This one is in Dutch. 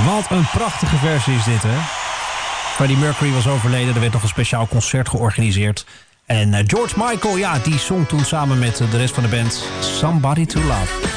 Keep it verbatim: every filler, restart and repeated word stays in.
Wat een prachtige versie is dit, hè? Freddie Mercury was overleden. Er werd nog een speciaal concert georganiseerd. En George Michael, ja, die zong toen samen met de rest van de band Somebody to Love.